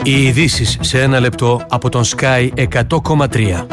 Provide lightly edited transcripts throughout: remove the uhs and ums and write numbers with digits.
Οι ειδήσεις σε ένα λεπτό από τον Sky 100,3.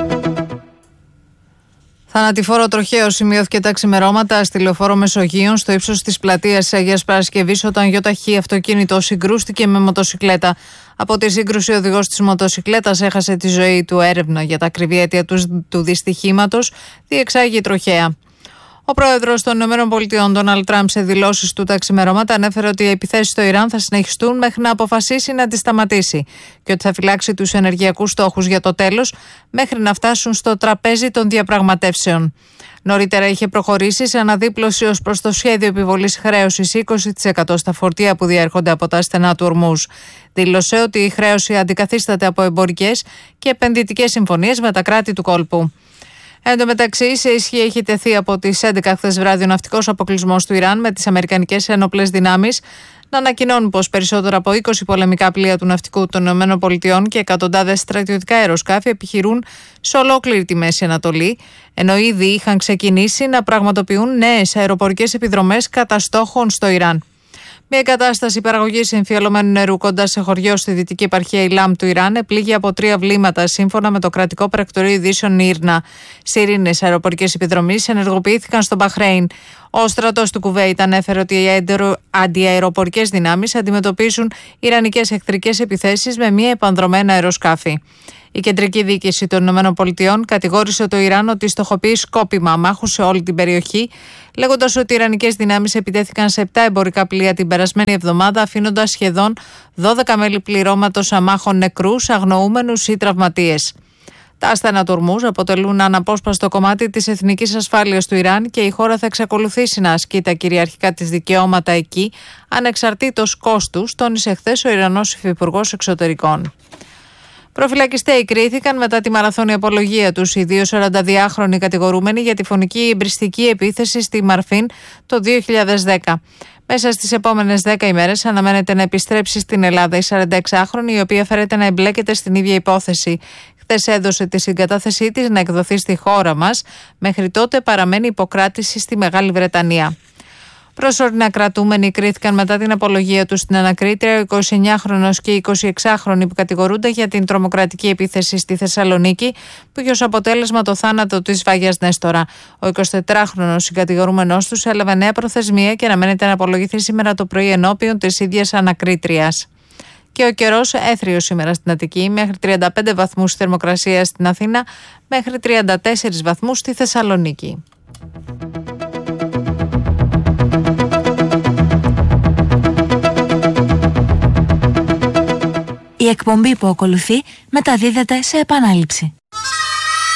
Θανατηφόρο τροχαίο σημειώθηκε τα ξημερώματα στη λεωφόρο Μεσογείων στο ύψος της πλατείας Αγίας Παρασκευής όταν γιοταχή αυτοκίνητο συγκρούστηκε με μοτοσικλέτα. Από τη σύγκρουση ο οδηγός της μοτοσικλέτας έχασε τη ζωή του. Έρευνα για τα ακριβή αίτια του δυστυχήματος διεξάγει τροχαία. Ο πρόεδρος των ΗΠΑ, Ντόναλντ Τραμπ, σε δηλώσεις του τα ξημερώματα ανέφερε ότι οι επιθέσεις στο Ιράν θα συνεχιστούν μέχρι να αποφασίσει να τις σταματήσει και ότι θα φυλάξει τους ενεργειακούς στόχους για το τέλος μέχρι να φτάσουν στο τραπέζι των διαπραγματεύσεων. Νωρίτερα είχε προχωρήσει σε αναδίπλωση ως προς το σχέδιο επιβολής χρέωσης 20% στα φορτία που διέρχονται από τα στενά του Ορμούζ. Δήλωσε ότι η χρέωση αντικαθίσταται από εμπορικές και επενδυτικές συμφωνίες με τα κράτη του κόλπου. Εν τω μεταξύ, σε ισχύ έχει τεθεί από τις 11 χθες βράδυ ο ναυτικός αποκλεισμός του Ιράν με τις αμερικανικές ένοπλες δυνάμεις να ανακοινώνουν πως περισσότερα από 20 πολεμικά πλοία του ναυτικού των ΗΠΑ και εκατοντάδες στρατιωτικά αεροσκάφη επιχειρούν σε ολόκληρη τη Μέση Ανατολή, ενώ ήδη είχαν ξεκινήσει να πραγματοποιούν νέες αεροπορικές επιδρομές κατά στόχων στο Ιράν. Μια εγκατάσταση παραγωγής εμφιαλωμένου νερού κοντά σε χωριό στη δυτική επαρχία Ηλάμ του Ιράν επλήγει από 3 βλήματα, σύμφωνα με το κρατικό πρακτορείο ειδήσεων Ήρνα. Σιρήνες αεροπορικές επιδρομής ενεργοποιήθηκαν στο Μπαχρέιν. Ο στρατός του Κουβέιτ ανέφερε ότι οι αντιαεροπορικές δυνάμεις αντιμετωπίζουν ιρανικές εχθρικές επιθέσεις με μη επανδρομένα αεροσκάφη. Η κεντρική διοίκηση των ΗΠΑ κατηγόρησε το Ιράν ότι στοχοποιεί σκόπιμα μάχους σε όλη την περιοχή, λέγοντας ότι οι ιρανικές δυνάμεις επιτέθηκαν σε 7 εμπορικά πλοία την περασμένη εβδομάδα, αφήνοντας σχεδόν 12 μέλη πληρώματος αμάχων νεκρούς, αγνοούμενους ή τραυματίες. Τα άστανα του Ορμούζ αποτελούν αναπόσπαστο κομμάτι της εθνικής ασφάλειας του Ιράν και η χώρα θα εξακολουθήσει να ασκεί τα κυριαρχικά της δικαιώματα εκεί, ανεξαρτήτως κόστους, τόνισε χθες ο Ιρανός Υφυπουργός Εξωτερικών. Προφυλακιστέοι κρίθηκαν μετά τη μαραθώνια απολογία τους οι 2 42χρονοι κατηγορούμενοι για τη φωνική εμπριστική επίθεση στη Μαρφίν το 2010. Μέσα στις επόμενες 10 ημέρες αναμένεται να επιστρέψει στην Ελλάδα η 46χρονη, η οποία φέρεται να εμπλέκεται στην ίδια υπόθεση. Χθες έδωσε τη συγκατάθεσή της να εκδοθεί στη χώρα μας. Μέχρι τότε παραμένει υποκράτηση στη Μεγάλη Βρετανία. Προσωρινά κρατούμενοι κρίθηκαν μετά την απολογία τους στην ανακρίτρια ο 29χρονος και η 26χρονη που κατηγορούνται για την τρομοκρατική επίθεση στη Θεσσαλονίκη που είχε ως αποτέλεσμα το θάνατο της Βάγιας Νέστορα. Ο 24χρονος συγκατηγορούμενός τους έλαβε νέα προθεσμία και αναμένεται να απολογηθεί σήμερα το πρωί ενώπιον της ίδιας ανακρίτριας. Και ο καιρός έθριος σήμερα στην Αττική, μέχρι 35 βαθμούς θερμοκρασία στην Αθήνα, μέχρι 34 βαθμούς στη Θεσσαλονίκη. Η εκπομπή που ακολουθεί μεταδίδεται σε επανάληψη.